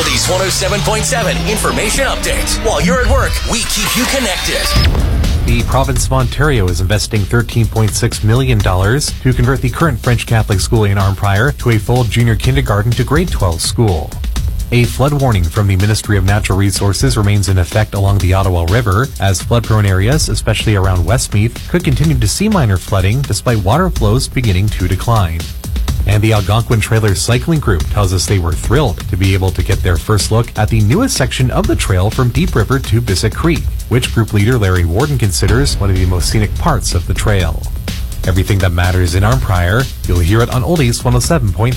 Oldies 107.7 information update. While you're at work, we keep you connected. The province of Ontario is investing $13.6 million to convert the current French Catholic school in Arnprior to a full junior kindergarten to grade 12 school. A flood warning from the Ministry of Natural Resources remains in effect along the Ottawa River, as flood-prone areas, especially around Westmeath, could continue to see minor flooding despite water flows beginning to decline. And the Algonquin Trailers Cycling Group tells us they were thrilled to be able to get their first look at the newest section of the trail from Deep River to Bissett Creek, which group leader Larry Warden considers one of the most scenic parts of the trail. Everything that matters in Arnprior, you'll hear it on Oldies 107.3.